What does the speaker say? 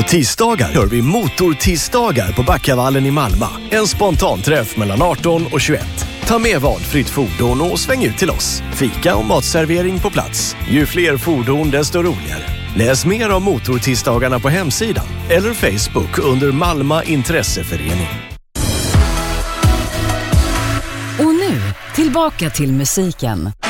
På tisdagar gör vi motortisdagar på Backavallen i Malmö. En spontanträff mellan 18 och 21. Ta med valfritt fordon och sväng ut till oss. Fika och matservering på plats. Ju fler fordon desto roligare. Läs mer om motortisdagarna på hemsidan eller Facebook under Malmö Intresseförening. Och nu, tillbaka till musiken.